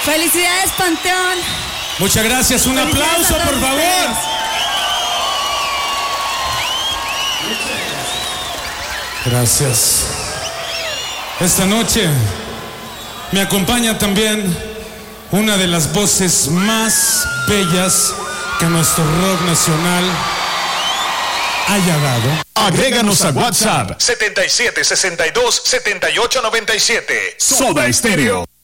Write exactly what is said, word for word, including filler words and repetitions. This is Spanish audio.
Felicidades, Panteón. Muchas gracias, un aplauso, por favor. Gracias. Esta noche me acompaña también una de las voces más bellas que nuestro rock nacional haya dado. Agréganos a WhatsApp setenta y siete, sesenta y dos, setenta y ocho, noventa y siete. Soda Estéreo.